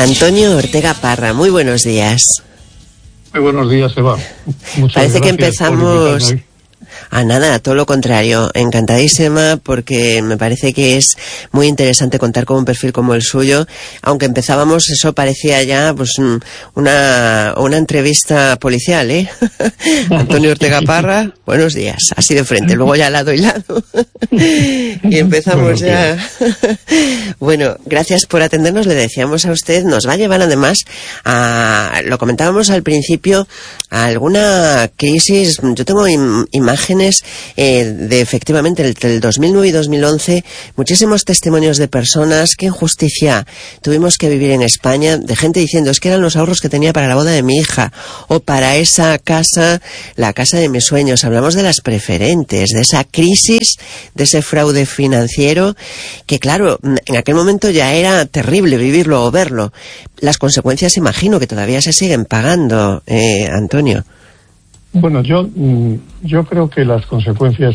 Antonio Ortega Parra, muy buenos días. Muy buenos días, Eva. Parece que empezamos... nada, todo lo contrario, encantadísima, porque me parece que es muy interesante contar con un perfil como el suyo. Aunque empezábamos, eso parecía ya pues una entrevista policial, ¿eh? Antonio Ortega Parra, buenos días, así de frente, luego ya lado y lado. Y empezamos ya. Bueno, gracias por atendernos, le decíamos a usted, nos va a llevar además lo comentábamos al principio, a alguna crisis. Yo tengo imágenes de efectivamente entre el 2009 y 2011, muchísimos testimonios de personas, qué injusticia tuvimos que vivir en España, de gente diciendo, es que eran los ahorros que tenía para la boda de mi hija, o para esa casa, la casa de mis sueños. Hablamos de las preferentes, de esa crisis, de ese fraude financiero, que claro, en aquel momento ya era terrible vivirlo o verlo. Las consecuencias, imagino, que todavía se siguen pagando, Antonio. Bueno, yo creo que las consecuencias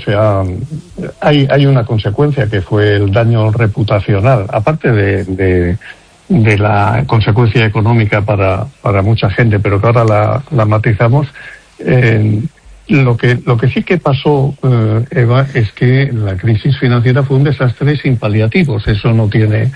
hay una consecuencia que fue el daño reputacional, aparte de la consecuencia económica para mucha gente, pero que ahora la matizamos. Lo que sí que pasó, Eva, es que la crisis financiera fue un desastre sin paliativos. Eso no tiene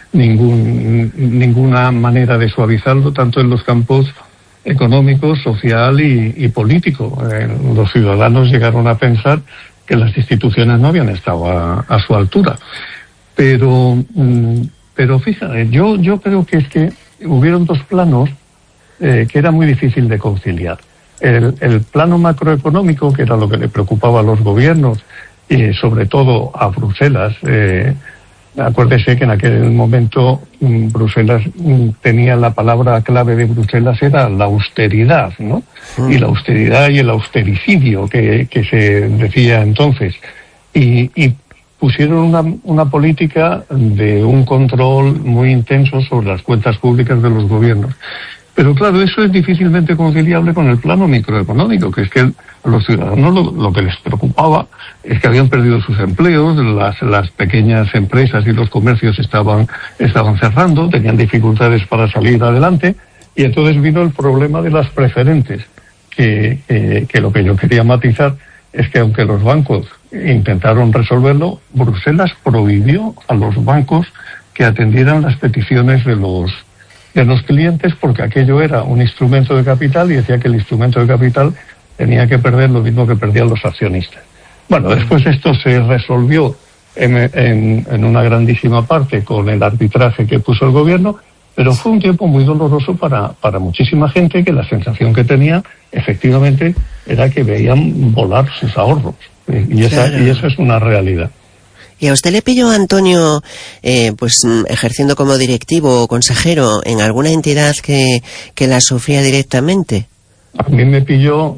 ninguna manera de suavizarlo, tanto en los campos económico, social y político. Los ciudadanos llegaron a pensar que las instituciones no habían estado a su altura. Pero fíjate, yo creo que es que hubieron dos planos que era muy difícil de conciliar. El plano macroeconómico, que era lo que le preocupaba a los gobiernos y sobre todo a Bruselas. Acuérdese que en aquel momento Bruselas tenía la palabra clave de Bruselas era la austeridad, ¿no? Y la austeridad y el austericidio que se decía entonces. Y pusieron una política de un control muy intenso sobre las cuentas públicas de los gobiernos. Pero claro, eso es difícilmente conciliable con el plano microeconómico, que es que a los ciudadanos lo que les preocupaba es que habían perdido sus empleos, las pequeñas empresas y los comercios estaban cerrando, tenían dificultades para salir adelante, y entonces vino el problema de las preferentes, que lo que yo quería matizar es que aunque los bancos intentaron resolverlo, Bruselas prohibió a los bancos que atendieran las peticiones de los clientes, porque aquello era un instrumento de capital y decía que el instrumento de capital tenía que perder lo mismo que perdían los accionistas. Bueno, después esto se resolvió en una grandísima parte con el arbitraje que puso el gobierno, pero fue un tiempo muy doloroso para muchísima gente, que la sensación que tenía efectivamente era que veían volar sus ahorros. Y esa es una realidad. ¿Y a usted le pilló, Antonio, pues ejerciendo como directivo o consejero en alguna entidad que la sufría directamente? A mí me pilló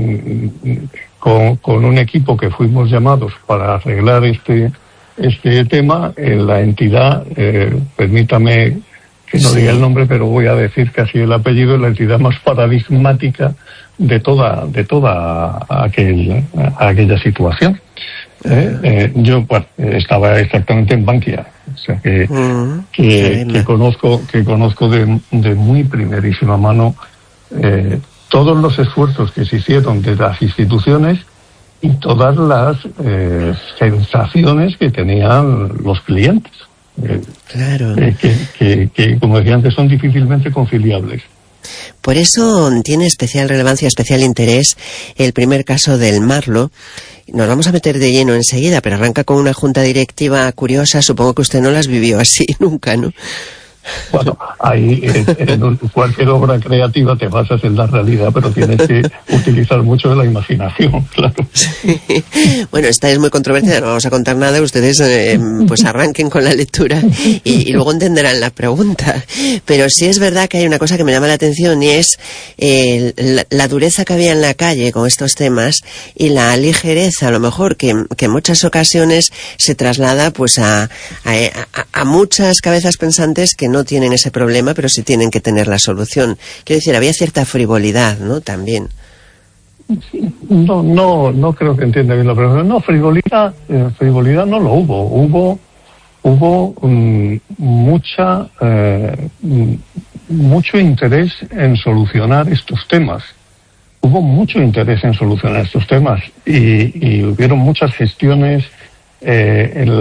con un equipo que fuimos llamados para arreglar este tema en la entidad, permítame que no diga el nombre, pero voy a decir casi el apellido, la entidad más paradigmática de toda aquella situación. Yo estaba exactamente en Bankia, o sea que conozco de muy primerísima mano todos los esfuerzos que se hicieron de las instituciones y todas las sensaciones que tenían los clientes, que como decía antes son difícilmente conciliables. Por eso tiene especial relevancia, especial interés el primer caso del Marlo. Nos vamos a meter de lleno enseguida, pero arranca con una junta directiva curiosa. Supongo que usted no las vivió así nunca, ¿no? Bueno, ahí en cualquier obra creativa te basas en la realidad, pero tienes que utilizar mucho de la imaginación, claro. Sí. Bueno, esta es muy controvertida, no vamos a contar nada, ustedes pues arranquen con la lectura y luego entenderán la pregunta. Pero sí es verdad que hay una cosa que me llama la atención, y es la dureza que había en la calle con estos temas y la ligereza, a lo mejor, que en muchas ocasiones se traslada pues a muchas cabezas pensantes que no tienen ese problema, pero sí tienen que tener la solución. Quiero decir, había cierta frivolidad, ¿no? También. No creo que entienda bien la pregunta. No, frivolidad no lo hubo. hubo mucho interés en solucionar estos temas. Hubo mucho interés en solucionar estos temas y hubieron muchas gestiones en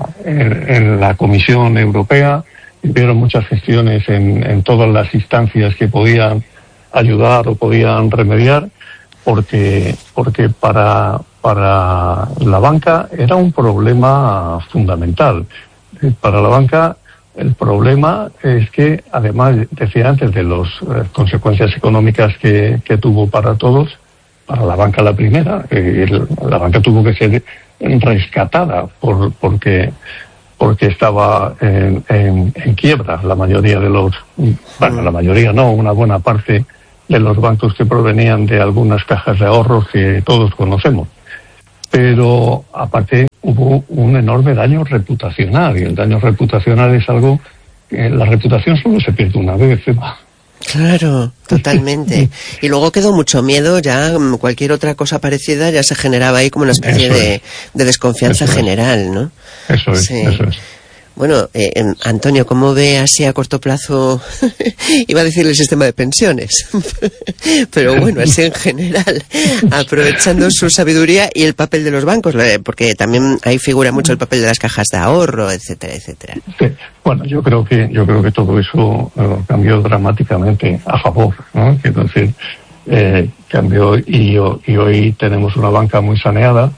la Comisión Europea, hubieron muchas gestiones en todas las instancias que podían ayudar o podían remediar, porque para la banca era un problema fundamental. Para la banca el problema es que, además, decía antes de las consecuencias económicas que tuvo para todos, para la banca la primera, la banca tuvo que ser rescatada porque estaba en quiebra. La mayoría de la mayoría no, una buena parte de los bancos que provenían de algunas cajas de ahorros que todos conocemos. Pero aparte hubo un enorme daño reputacional, y el daño reputacional es algo que la reputación solo se pierde una vez, Eva. Claro, totalmente. Y luego quedó mucho miedo, ya cualquier otra cosa parecida ya se generaba ahí como una especie de desconfianza general, ¿no? Eso es. Bueno, Antonio, ¿cómo ve así a corto plazo? Iba a decir el sistema de pensiones, pero bueno, así en general, aprovechando su sabiduría y el papel de los bancos, porque también ahí figura mucho el papel de las cajas de ahorro, etcétera, etcétera. Sí. Bueno, yo creo que todo eso cambió dramáticamente a favor, ¿no? Entonces, cambió y hoy tenemos una banca muy saneada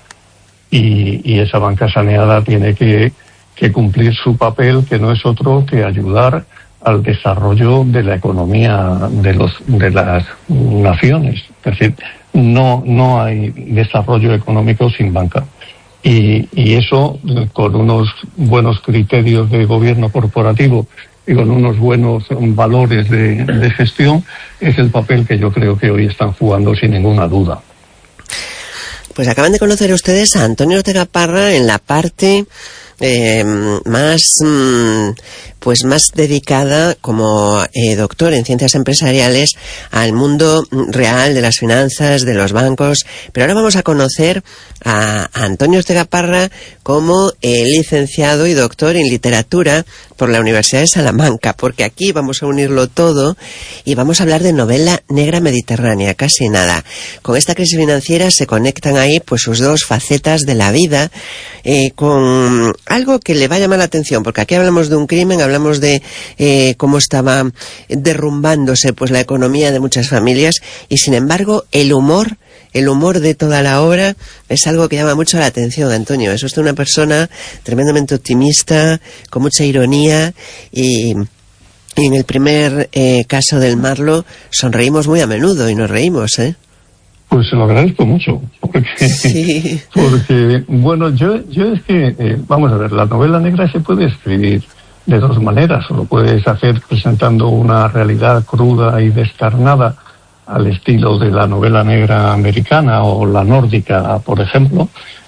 y esa banca saneada tiene que cumplir su papel, que no es otro que ayudar al desarrollo de la economía de las naciones. Es decir, no hay desarrollo económico sin banca. Y eso, con unos buenos criterios de gobierno corporativo y con unos buenos valores de gestión, es el papel que yo creo que hoy están jugando sin ninguna duda. Pues acaban de conocer ustedes a Antonio Ortega Parra en la parte más dedicada como doctor en ciencias empresariales al mundo real de las finanzas, de los bancos. Pero ahora vamos a conocer a Antonio Ortega Parra como licenciado y doctor en literatura por la Universidad de Salamanca, porque aquí vamos a unirlo todo y vamos a hablar de novela negra mediterránea, casi nada. Con esta crisis financiera se conectan ahí pues sus dos facetas de la vida, con algo que le va a llamar la atención, porque aquí hablamos de un crimen, hablamos de cómo estaba derrumbándose pues la economía de muchas familias, y sin embargo el humor de toda la obra es algo que llama mucho la atención, Antonio. Es usted una persona tremendamente optimista, con mucha ironía, y en el primer caso del Marlo sonreímos muy a menudo y nos reímos, ¿eh? Pues se lo agradezco mucho, porque bueno, yo es que, vamos a ver, la novela negra se puede escribir de dos maneras, o lo puedes hacer presentando una realidad cruda y descarnada, al estilo de la novela negra americana o la nórdica, por ejemplo,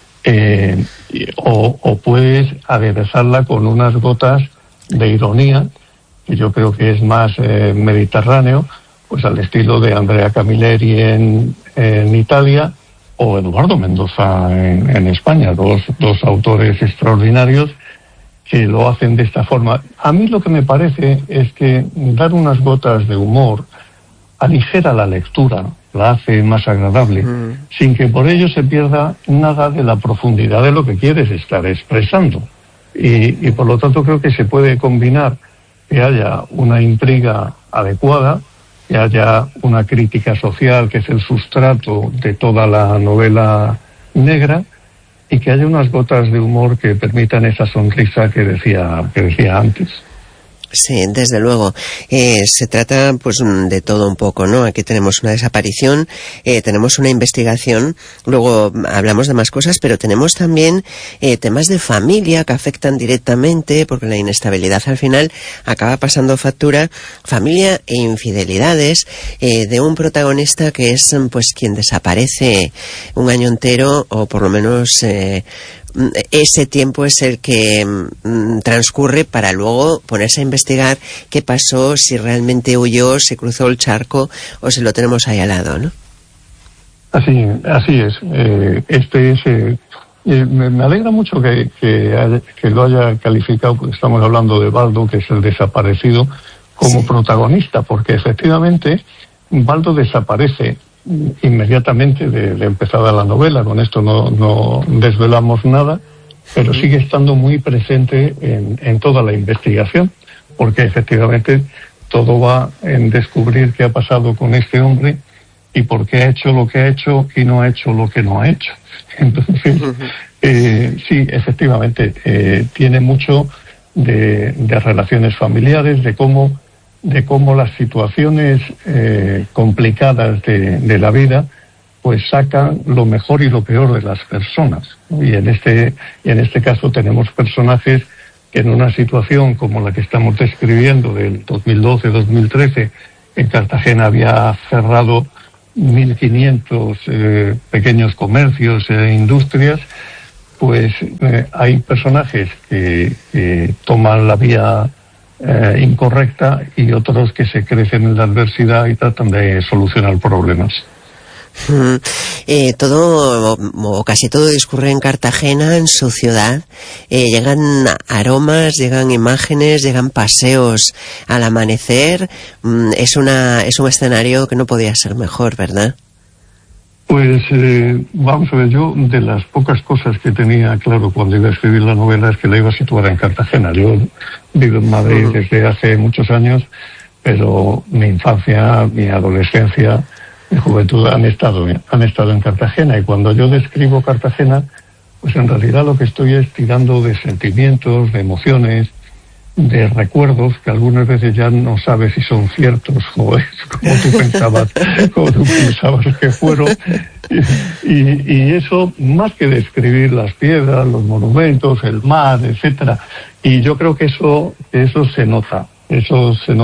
o puedes aderezarla con unas gotas de ironía, que yo creo que es más mediterráneo, pues al estilo de Andrea Camilleri en Italia o Eduardo Mendoza en España, dos autores extraordinarios que lo hacen de esta forma. A mí lo que me parece es que dar unas gotas de humor aligera la lectura, la hace más agradable, sin que por ello se pierda nada de la profundidad de lo que quieres estar expresando. Y por lo tanto creo que se puede combinar que haya una intriga adecuada, que haya una crítica social, que es el sustrato de toda la novela negra, y que haya unas gotas de humor que permitan esa sonrisa que decía antes. Sí, desde luego. Se trata pues de todo un poco, ¿no? Aquí tenemos una desaparición, tenemos una investigación, luego hablamos de más cosas, pero tenemos también temas de familia que afectan directamente, porque la inestabilidad al final acaba pasando factura, familia e infidelidades de un protagonista que es pues quien desaparece un año entero, o por lo menos ese tiempo es el que transcurre para luego ponerse a investigar qué pasó, si realmente huyó, se cruzó el charco o si lo tenemos ahí al lado, ¿no? Así es. Este es Me alegra mucho que lo haya calificado, porque estamos hablando de Baldo, que es el desaparecido, como protagonista, porque efectivamente Baldo desaparece inmediatamente de empezada la novela. Con esto no desvelamos nada, pero sigue estando muy presente en toda la investigación, porque efectivamente todo va en descubrir qué ha pasado con este hombre y por qué ha hecho lo que ha hecho y no ha hecho lo que no ha hecho. Entonces, sí, efectivamente, tiene mucho de relaciones familiares, de cómo las situaciones complicadas de la vida pues sacan lo mejor y lo peor de las personas, ¿no? Y en este caso tenemos personajes que en una situación como la que estamos describiendo del 2012-2013, en Cartagena había cerrado 1.500 pequeños comercios e industrias, pues hay personajes que toman la vía incorrecta y otros que se crecen en la adversidad y tratan de solucionar problemas. Todo o casi todo discurre en Cartagena, en su ciudad. Llegan aromas, llegan imágenes, llegan paseos al amanecer. Es un escenario que no podía ser mejor, ¿verdad? Pues vamos a ver, yo de las pocas cosas que tenía claro cuando iba a escribir la novela es que la iba a situar en Cartagena. Yo vivo en Madrid desde hace muchos años, pero mi infancia, mi adolescencia, mi juventud han estado en Cartagena, y cuando yo describo Cartagena, pues en realidad lo que estoy es tirando de sentimientos, de emociones, de recuerdos que algunas veces ya no sabes si son ciertos o es como tú pensabas que fueron, y eso, más que describir las piedras, los monumentos, el mar, etcétera, y yo creo que eso se nota